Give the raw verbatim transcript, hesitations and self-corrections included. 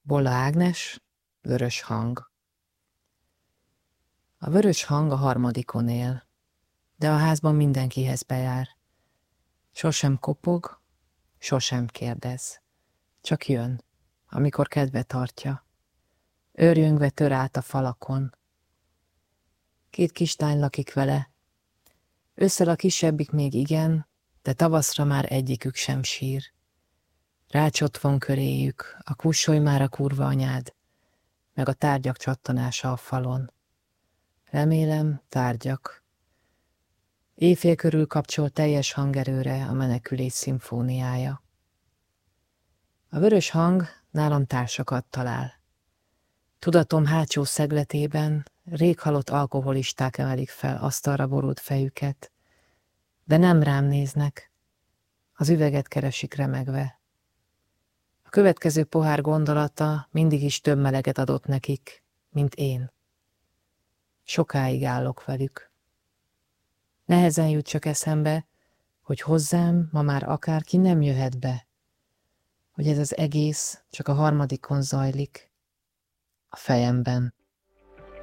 Bolla Ágnes, Vörös hang. A vörös hang a harmadikon él, de a házban mindenkihez bejár. Sosem kopog, sosem kérdez. Csak jön, amikor kedve tartja. Őrjöngve tör át a falakon. Két kislány lakik vele. Ősszel a kisebbik még igen, de tavaszra már egyikük sem sír. Rácsot van köréjük, a kussolj már a kurva anyád, meg a tárgyak csattanása a falon. Remélem, tárgyak. Éjfél körül kapcsol teljes hangerőre a menekülés szimfóniája. A vörös hang nálam társakat talál. Tudatom hátsó szegletében rég halott alkoholisták emelik fel asztalra borult fejüket, de nem rám néznek, az üveget keresik remegve. A következő pohár gondolata mindig is több meleget adott nekik, mint én. Sokáig állok velük. Nehezen jut csak eszembe, hogy hozzám ma már akárki nem jöhet be, hogy ez az egész csak a harmadikon zajlik, a fejemben.